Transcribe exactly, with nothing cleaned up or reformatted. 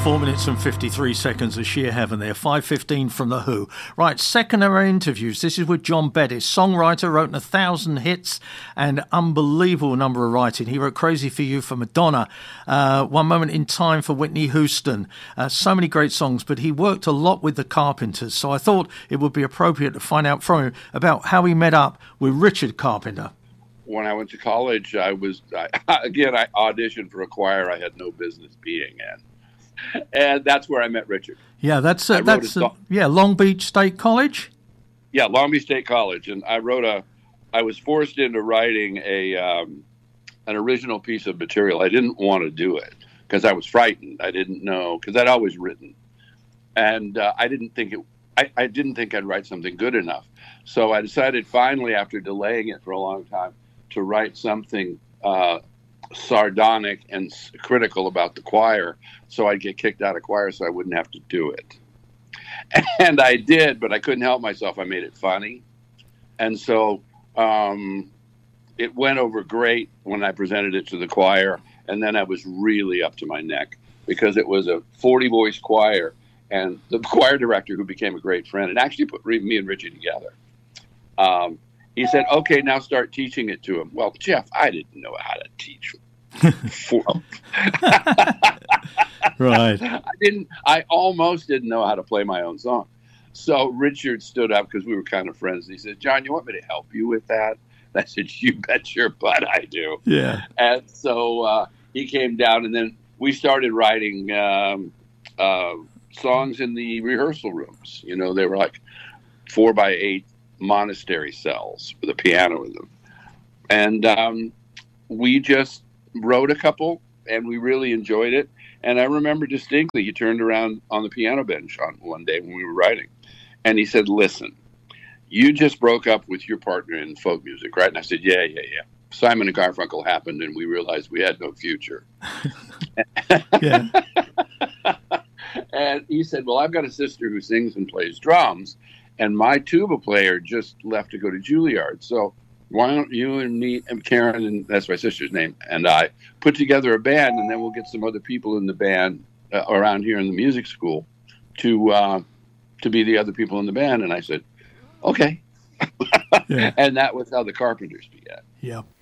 Four minutes and fifty-three seconds of sheer heaven there. five fifteen from The Who. Right, second of our interviews. This is with John Bettis, songwriter, wrote a thousand hits and unbelievable number of writing. He wrote Crazy for You for Madonna, uh, One Moment in Time for Whitney Houston. Uh, so many great songs, but he worked a lot with the Carpenters. So I thought it would be appropriate to find out from him about how he met up with Richard Carpenter. When I went to college, I was, I, again, I auditioned for a choir I had no business being in. And that's where I met Richard. Yeah, that's uh, that's uh, yeah, Long Beach State College. Yeah, Long Beach State College, and I wrote a. I was forced into writing a um, an original piece of material. I didn't want to do it because I was frightened. I didn't know because I'd always written, and uh, I didn't think it. I, I didn't think I'd write something good enough. So I decided finally, after delaying it for a long time, to write something uh, sardonic and critical about the choir, so I'd get kicked out of choir so I wouldn't have to do it. And I did, but I couldn't help myself. I made it funny. And so um, it went over great when I presented it to the choir, and then I was really up to my neck because it was a forty-voice choir, and the choir director, who became a great friend, and actually put me and Richie together, um, he said, okay, now start teaching it to him. Well, Jeff, I didn't know how to teach for Right. I didn't, I almost didn't know how to play my own song. So Richard stood up because we were kind of friends. And he said, John, you want me to help you with that? And I said, you bet your butt I do. Yeah. And so uh, he came down, and then we started writing um, uh, songs in the rehearsal rooms. You know, they were like four by eight monastery cells with a piano in them. And um, we just wrote a couple, and we really enjoyed it. And I remember distinctly, he turned around on the piano bench on one day when we were writing, and he said, listen, you just broke up with your partner in folk music, right? And I said, yeah, yeah, yeah. Simon and Garfunkel happened, and we realized we had no future. Yeah. And he said, well, I've got a sister who sings and plays drums, and my tuba player just left to go to Juilliard. So why don't you and me and Karen, and that's my sister's name, and I put together a band, and then we'll get some other people in the band uh, around here in the music school to uh, to be the other people in the band. And I said, okay. Yeah. And that was how the Carpenters began. Yeah.